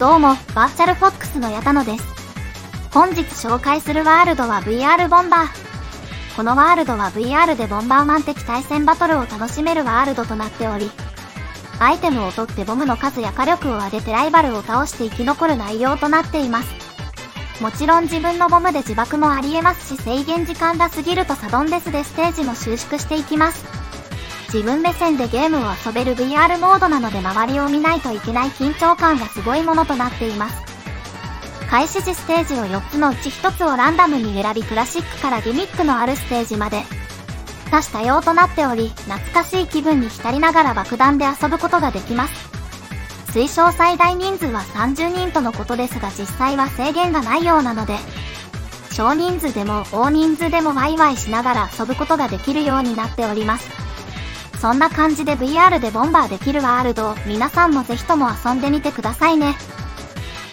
どうも、バーチャルフォックスの矢田野です。本日紹介するワールドは VR ボンバー。このワールドは VR でボンバーマン的対戦バトルを楽しめるワールドとなっており、アイテムを取ってボムの数や火力を上げてライバルを倒して生き残る内容となっています。もちろん自分のボムで自爆もあり得ますし、制限時間が過ぎるとサドンデスでステージも収縮していきます。自分目線でゲームを遊べる VR モードなので周りを見ないといけない緊張感がすごいものとなっています。開始時ステージを4つのうち1つをランダムに選び、クラシックからギミックのあるステージまで多種多様となっており、懐かしい気分に浸りながら爆弾で遊ぶことができます。推奨最大人数は30人とのことですが、実際は制限がないようなので、少人数でも大人数でもワイワイしながら遊ぶことができるようになっております。そんな感じで VR でボンバーできるワールドを皆さんもぜひとも遊んでみてくださいね。